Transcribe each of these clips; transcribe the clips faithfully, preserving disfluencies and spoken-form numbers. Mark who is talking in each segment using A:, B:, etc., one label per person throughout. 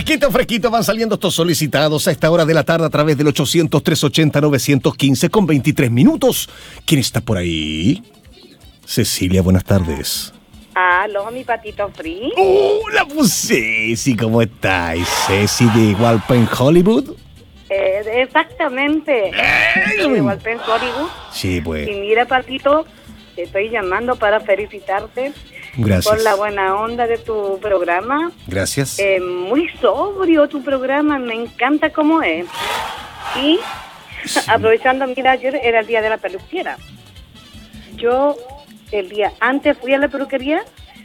A: Fresquito, fresquito, van saliendo estos solicitados a esta hora de la tarde a través del ochocientos, trescientos ochenta, novecientos quince con veintitrés minutos. ¿Quién está por ahí? Cecilia, buenas tardes.
B: Aló, mi patito free.
A: Hola, pues Ceci, ¿cómo estáis? Ceci de Walpen Hollywood.
B: Eh, exactamente.
A: ¡Eh!
B: De Walpen Hollywood.
A: Sí, pues.
B: Y mira, patito, te estoy llamando para felicitarte.
A: Gracias.
B: Por la buena onda de tu programa.
A: Gracias.
B: Eh, muy sobrio tu programa, me encanta cómo es. Y sí. Aprovechando, mira, ayer era el día de la peluquera. Yo el día antes fui a la peluquería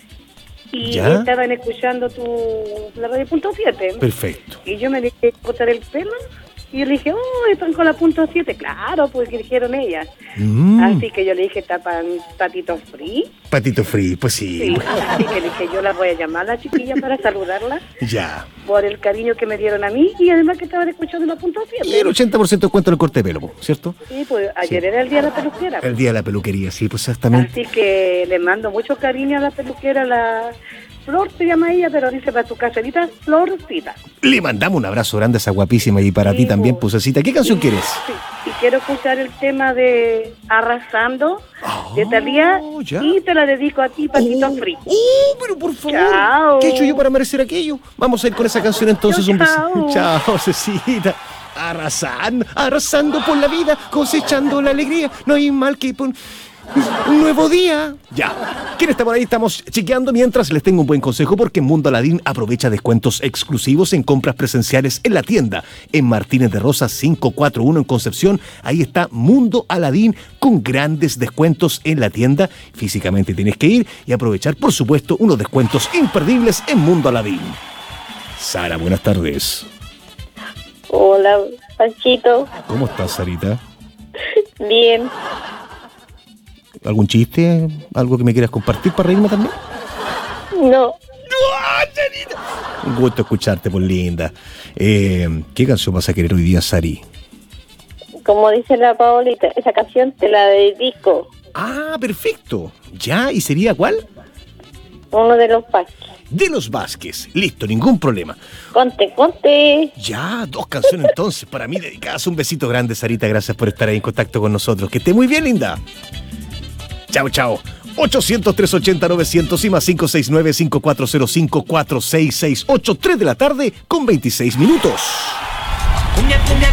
B: y
A: ¿Ya?
B: estaban escuchando tu la radio punto siete.
A: Perfecto.
B: Y yo me dejé cortar el pelo y yo le dije, oh, están con la punto siete. Claro, pues que dijeron ellas.
A: Mm.
B: Así que yo le dije, tapan patito free.
A: Patito free, pues sí.
B: Sí, así que le dije, yo la voy a llamar a la chiquilla para saludarla.
A: Ya.
B: Por el cariño que me dieron a mí y además que estaban escuchando la punto siete.
A: Y el ochenta por ciento de cuento del corte de pelo, ¿cierto?
B: Sí, pues ayer
A: Sí.
B: era el día de la peluquera.
A: El día de la peluquería, sí, pues exactamente.
B: Así que le mando mucho cariño a la peluquera, la Flor se llama ella, pero dice para tu caserita, Florcita.
A: Le mandamos un abrazo grande a esa guapísima y para
B: Sí,
A: ti también,
B: pues.
A: Pusecita. ¿Qué canción
B: Y-
A: quieres?
B: Sí, y quiero escuchar el tema de Arrasando,
A: Oh,
B: de Thalía,
A: ya.
B: y te la dedico a ti, Patito Free.
A: ¡Oh, pero por favor!
B: Chao.
A: ¿Qué he hecho yo para merecer aquello? Vamos a ir con esa canción entonces.
B: Chao,
A: Un besito.
B: chao.
A: Chao, Cecita. Arrasando, arrasando por la vida, cosechando la alegría. No hay mal que pon... Un nuevo día. Ya. ¿Quién está por ahí? Estamos chequeando mientras les tengo un buen consejo porque Mundo Aladín aprovecha descuentos exclusivos en compras presenciales en la tienda. En Martínez de Rosas quinientos cuarenta y uno en Concepción. Ahí está Mundo Aladín con grandes descuentos en la tienda. Físicamente tienes que ir y aprovechar, por supuesto, unos descuentos imperdibles en Mundo Aladín. Sara, buenas tardes.
C: Hola, Panchito.
A: ¿Cómo estás, Sarita?
C: Bien.
A: ¿Algún chiste? ¿Algo que me quieras compartir para reírme también?
C: No.
A: Un gusto escucharte, por linda. Eh, ¿Qué canción vas a querer hoy día, Sari?
C: Como dice la Paolita, esa canción te la dedico.
A: Ah, perfecto. ¿Ya? ¿Y sería cuál?
C: Uno de los Vázquez.
A: De los Vázquez. Listo, ningún problema.
C: Conte, conte.
A: Ya, dos canciones entonces para mí dedicadas. Un besito grande, Sarita. Gracias por estar ahí en contacto con nosotros. Que esté muy bien, linda. Chao, chao. ochocientos, trescientos ochenta, novecientos y más cinco seis nueve, cinco cuatro cero cinco, cuatro seis seis ocho, tres de la tarde con veintiséis minutos.